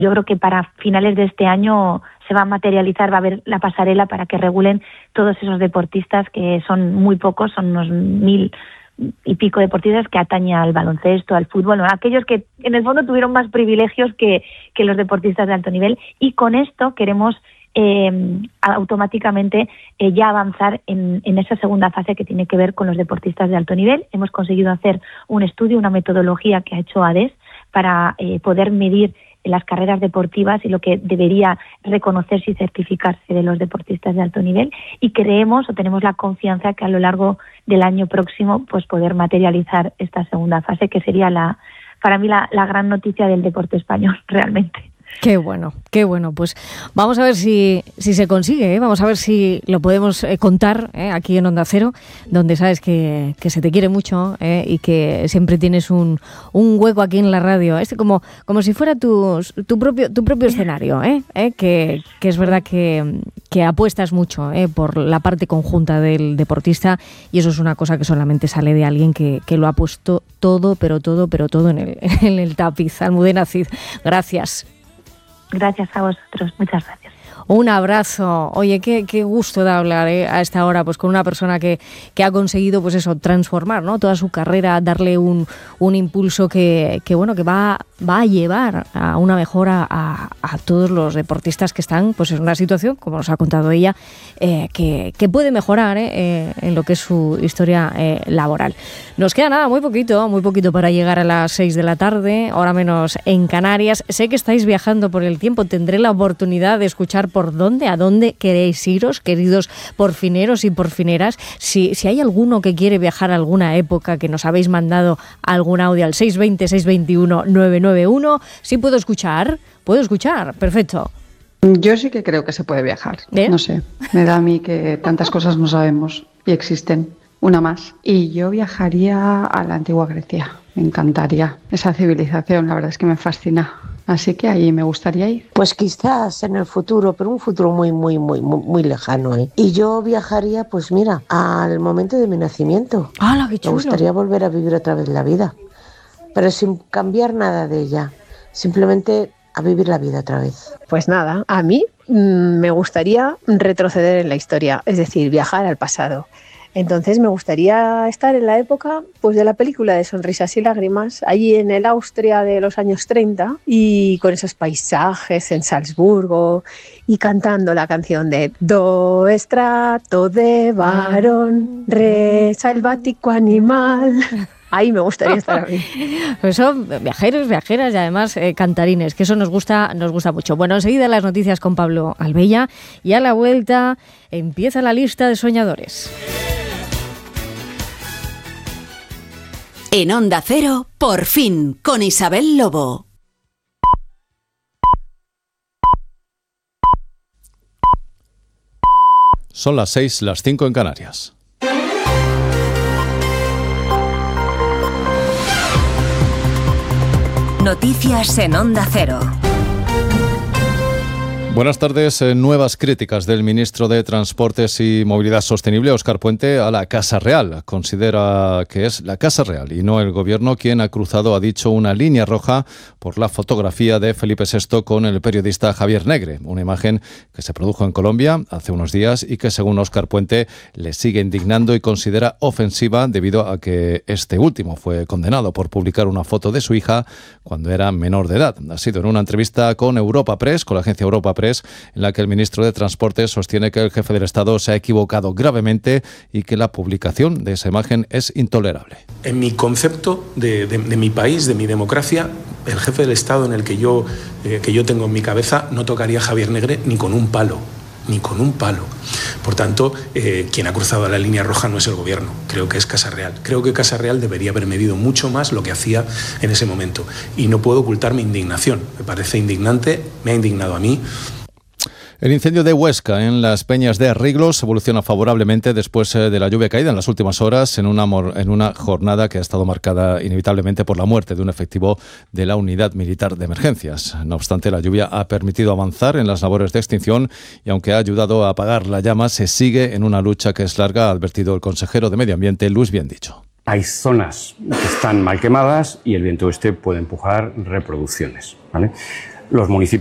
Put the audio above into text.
Yo creo que para finales de este año se va a materializar, va a haber la pasarela para que regulen todos esos deportistas, que son muy pocos, son unos 1.000 y pico deportistas, que atañen al baloncesto, al fútbol, ¿no? Aquellos que en el fondo tuvieron más privilegios que los deportistas de alto nivel. Y con esto queremos automáticamente ya avanzar en esa segunda fase que tiene que ver con los deportistas de alto nivel. Hemos conseguido hacer un estudio, una metodología que ha hecho ADES para poder medir las carreras deportivas y lo que debería reconocerse y certificarse de los deportistas de alto nivel, y creemos o tenemos la confianza que a lo largo del año próximo pues poder materializar esta segunda fase, que sería para mí la gran noticia del deporte español realmente. Qué bueno, qué bueno. Pues vamos a ver si se consigue, ¿eh? Vamos a ver si lo podemos contar aquí en Onda Cero, donde sabes que se te quiere mucho y que siempre tienes un hueco aquí en la radio. Como si fuera tu propio escenario, que es verdad que apuestas mucho por la parte conjunta del deportista, y eso es una cosa que solamente sale de alguien que lo ha puesto todo, pero todo en el tapiz. Almudena Cid, gracias. Gracias a vosotros, muchas gracias. Un abrazo. Oye, qué gusto de hablar a esta hora pues con una persona que ha conseguido pues eso, transformar, ¿no?, toda su carrera, darle un impulso que va a llevar a una mejora a todos los deportistas que están pues en una situación, como nos ha contado ella, que puede mejorar en lo que es su historia laboral. Nos queda nada, muy poquito para llegar a las 6 de la tarde, hora menos en Canarias. Sé que estáis viajando por el tiempo, tendré la oportunidad de escuchar a dónde queréis iros, queridos porfineros y porfineras. Si hay alguno que quiere viajar a alguna época, que nos habéis mandado algún audio al 620-621-991, sí puedo escuchar, perfecto. Yo sí que creo que se puede viajar, no sé, me da a mí que tantas cosas no sabemos y existen, una más. Y yo viajaría a la antigua Grecia, me encantaría, esa civilización, la verdad es que me fascina. Así que ahí me gustaría ir. Pues quizás en el futuro, pero un futuro muy, muy, muy, muy, muy lejano, ¿eh? Y yo viajaría, pues mira, al momento de mi nacimiento. ¡Hala, qué chulo! Me gustaría volver a vivir otra vez la vida, pero sin cambiar nada de ella, simplemente a vivir la vida otra vez. Pues nada, a mí me gustaría retroceder en la historia, es decir, viajar al pasado. Entonces me gustaría estar en la época pues de la película de Sonrisas y Lágrimas, allí en el Austria de los años 30, y con esos paisajes en Salzburgo y cantando la canción de Do estrato de varón, re salvático animal. Ahí me gustaría estar a mí. Pues son viajeros, viajeras y además cantarines, que eso nos gusta mucho. Bueno, enseguida las noticias con Pablo Albella, y a la vuelta empieza la lista de soñadores. En Onda Cero, Por fin, con Isabel Lobo. Son las 6, las 5 en Canarias. Noticias en Onda Cero. Buenas tardes. Nuevas críticas del ministro de Transportes y Movilidad Sostenible, Óscar Puente, a la Casa Real. Considera que es la Casa Real y no el Gobierno quien ha cruzado, ha dicho, una línea roja por la fotografía de Felipe VI con el periodista Javier Negre. Una imagen que se produjo en Colombia hace unos días y que, según Óscar Puente, le sigue indignando y considera ofensiva debido a que este último fue condenado por publicar una foto de su hija cuando era menor de edad. Ha sido en una entrevista con Europa Press, con la agencia Europa Press, en la que el ministro de Transportes sostiene que el jefe del Estado se ha equivocado gravemente y que la publicación de esa imagen es intolerable. En mi concepto de mi país, de mi democracia, el jefe del Estado en el que yo tengo en mi cabeza no tocaría a Javier Negre ni con un palo. Por tanto, quien ha cruzado la línea roja no es el Gobierno, creo que es Casa Real. Creo que Casa Real debería haber medido mucho más lo que hacía en ese momento. Y no puedo ocultar mi indignación. Me parece indignante, me ha indignado a mí. El incendio de Huesca en las Peñas de Riglos evoluciona favorablemente después de la lluvia caída en las últimas horas en una jornada que ha estado marcada inevitablemente por la muerte de un efectivo de la Unidad Militar de Emergencias. No obstante, la lluvia ha permitido avanzar en las labores de extinción y, aunque ha ayudado a apagar la llama, se sigue en una lucha que es larga, ha advertido el consejero de Medio Ambiente, Luis Biendicho. Hay zonas que están mal quemadas y el viento oeste puede empujar reproducciones, ¿vale? los municipios